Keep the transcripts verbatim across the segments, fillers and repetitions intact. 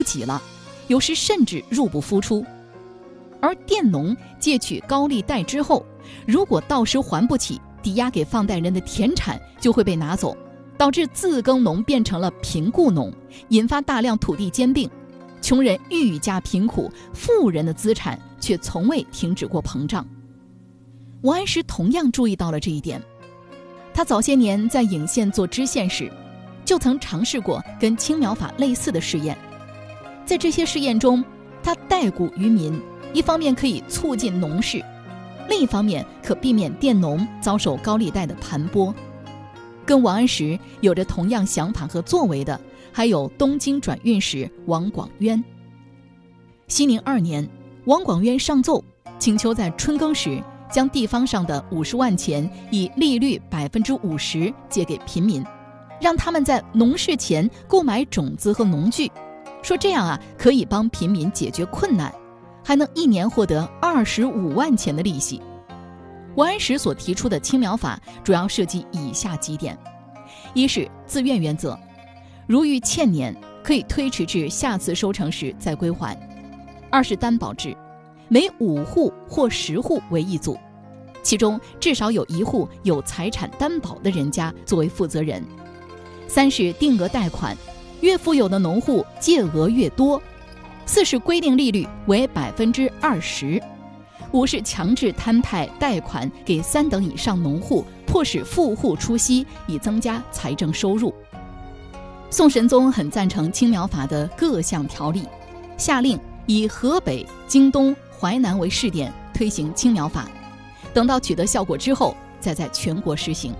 给了，有时甚至入不敷出。而佃农借取高利贷之后，如果到时还不起，抵押给放贷人的田产就会被拿走，导致自耕农变成了贫雇农，引发大量土地兼并，穷人愈加贫苦，富人的资产却从未停止过膨胀。王安石同样注意到了这一点，他早些年在颍县做知县时，就曾尝试过跟青苗法类似的试验。在这些试验中，他贷股于民，一方面可以促进农事，另一方面可避免佃农遭受高利贷的盘剥。跟王安石有着同样想法和作为的，还有东京转运使王广渊。熙宁二年，王广渊上奏，请求在春耕时将地方上的五十万钱以利率百分之五十借给平民，让他们在农事前购买种子和农具，说这样啊可以帮平民解决困难，还能一年获得二十五万钱的利息。王安石所提出的青苗法主要涉及以下几点：一是自愿原则，如遇欠年，可以推迟至下次收成时再归还；二是担保制，每五户或十户为一组，其中至少有一户有财产担保的人家作为负责人；三是定额贷款，越富有的农户借额越多；四是规定利率为百分之二十；五是强制摊派贷款给三等以上农户，迫使富户出息，以增加财政收入。宋神宗很赞成青苗法的各项条例，下令以河北、京东、淮南为试点推行青苗法，等到取得效果之后，再在全国实行。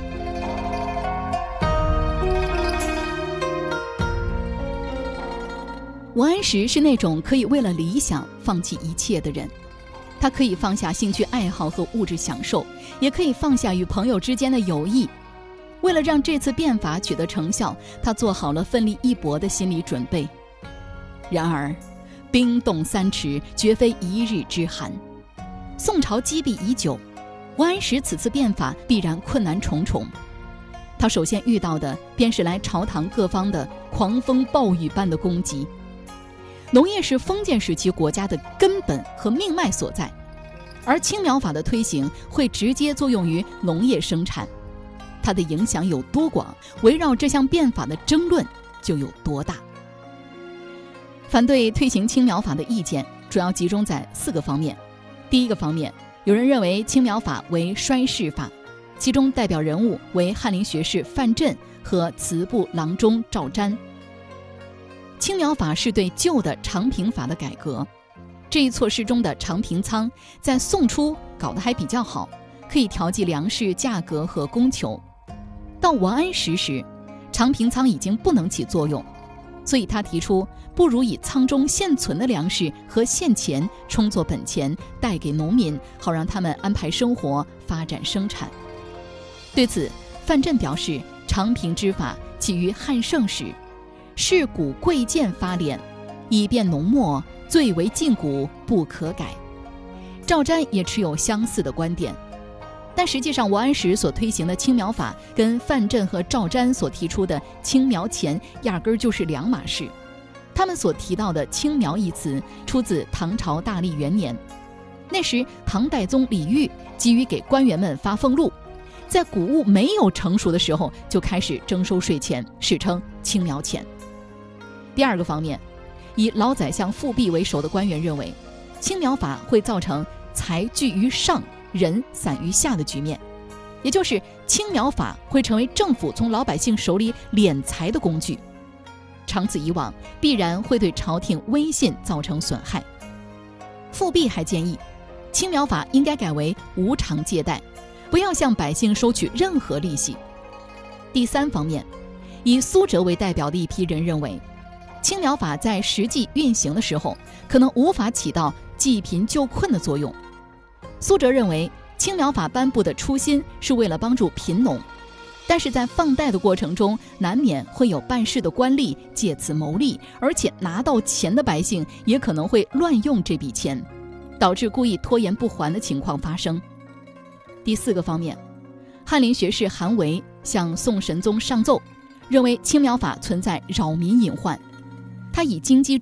王安石是那种可以为了理想放弃一切的人，他可以放下兴趣爱好和物质享受，也可以放下与朋友之间的友谊。为了让这次变法取得成效，他做好了奋力一搏的心理准备。然而冰冻三尺，绝非一日之寒。宋朝积弊已久，王安石此次变法必然困难重重。他首先遇到的便是来朝堂各方的狂风暴雨般的攻击。农业是封建时期国家的根本和命脉所在，而青苗法的推行会直接作用于农业生产，它的影响有多广，围绕这项变法的争论就有多大。反对推行青苗法的意见主要集中在四个方面。第一个方面，有人认为青苗法为衰世法，其中代表人物为翰林学士范镇和祠部郎中赵瞻。青苗法是对旧的长平法的改革，这一措施中的长平仓在宋初搞得还比较好，可以调剂粮食价格和供求。到王安石时，长平仓已经不能起作用，所以他提出不如以仓中现存的粮食和现钱充作本钱，贷给农民，好让他们安排生活，发展生产。对此，范镇表示，长平之法起于汉盛时，是古贵贱发敛，以便农末，最为禁古，不可改。赵瞻也持有相似的观点，但实际上王安石所推行的青苗法跟范镇和赵瞻所提出的青苗钱压根儿就是两码事。他们所提到的青苗一词出自唐朝大历元年，那时唐代宗李煜急于给官员们发俸禄，在谷物没有成熟的时候就开始征收税钱，史称青苗钱。第二个方面，以老宰相富弼为首的官员认为，青苗法会造成财聚于上，人散于下的局面，也就是青苗法会成为政府从老百姓手里敛财的工具，长此以往，必然会对朝廷威信造成损害。富弼还建议，青苗法应该改为无偿借贷，不要向百姓收取任何利息。第三方面，以苏辙为代表的一批人认为，青苗法在实际运行的时候，可能无法起到济贫救困的作用。苏辙认为，青苗法颁布的初心是为了帮助贫农，但是在放贷的过程中，难免会有办事的官吏借此牟利，而且拿到钱的百姓也可能会乱用这笔钱，导致故意拖延不还的情况发生。第四个方面，翰林学士韩维向宋神宗上奏，认为青苗法存在扰民隐患，他以经济